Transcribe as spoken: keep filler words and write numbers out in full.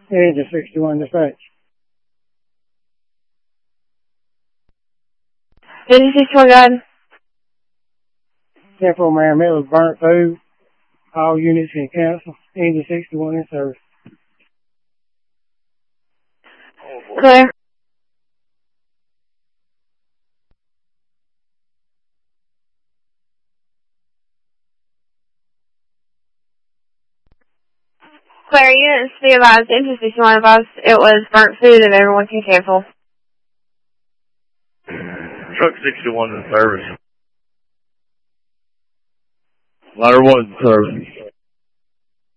Engine sixty-one dispatch. Engine sixty-one, go ahead. ten four man met with burnt food. All units can cancel. Engine sixty-one in service. Clear. Clear, units be advised, Engine sixty-one advised it was burnt food and everyone can cancel. Truck sixty-one in service. Ladder one in service.